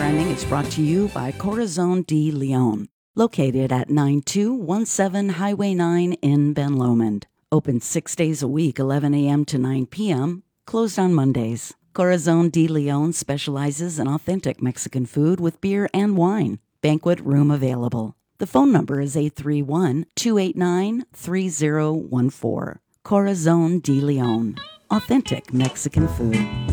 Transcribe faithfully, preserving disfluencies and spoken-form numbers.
programming is brought to you by Corazon de Leon, located at nine two one seven Highway nine in Ben Lomond. Open six days a week, eleven a.m. to nine p.m., closed on Mondays. Corazon de Leon specializes in authentic Mexican food with beer and wine. Banquet room available. The phone number is eight three one, two eight nine, three zero one four. Corazon de Leon. Authentic Mexican food.